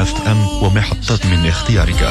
FM ومحطة من اختيارك.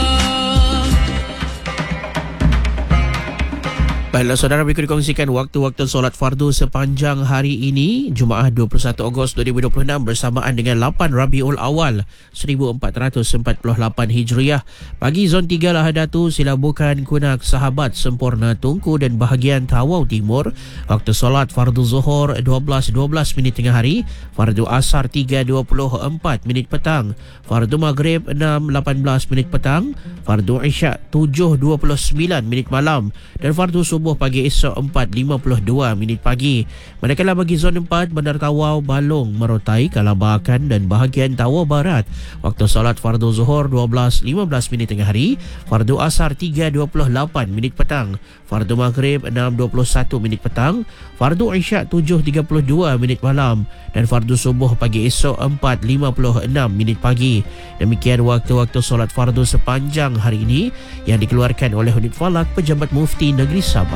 Baiklah saudara, berikut dikongsikan waktu-waktu solat fardu sepanjang hari ini, Jumaat 21 Ogos 2026 bersamaan dengan 8 Rabiul Awal 1448 Hijriah. Bagi zon 3 Lahadatu, Silabukan, Kunak, Sahabat, Sempurna, Tungku dan bahagian Tawau Timur, waktu solat fardu Zuhur 12.12 minit tengah hari, fardu Asar 3.24 minit petang, fardu Maghrib 6.18 minit petang, fardu Isyak 7.29 minit malam dan fardu Subuh pagi esok 4.52 minit pagi. Manakala bagi zon 4 Bandar Tawau, Balong, Merotai, Kalabakan dan bahagian Tawau Barat, waktu solat fardu Zuhur 12.15 minit tengah hari, fardu Asar 3.28 minit petang, fardu Maghrib 6.21 minit petang, fardu Isyak 7.32 minit malam dan fardu Subuh pagi esok 4.56 minit pagi. Demikian waktu-waktu solat fardu sepanjang hari ini yang dikeluarkan oleh Unit Falak Pejabat Mufti Negeri Sabah.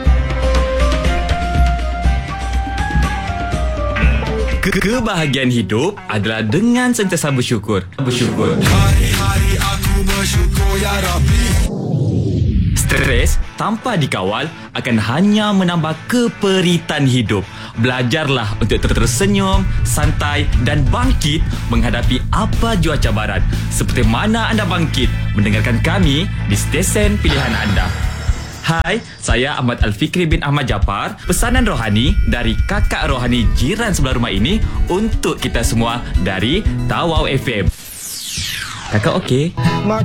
Kebahagiaan hidup adalah dengan sentiasa bersyukur. Hari-hari aku bersyukur ya Rabbi. Stres tanpa dikawal akan hanya menambah keperitan hidup. Belajarlah untuk tersenyum, santai dan bangkit menghadapi apa jua cabaran. Seperti mana anda bangkit mendengarkan kami di stesen pilihan anda. Hai, saya Ahmad Al-Fikri bin Ahmad Japar. Pesanan rohani dari kakak rohani jiran sebelah rumah ini untuk kita semua dari Tawau FM. Kakak okey?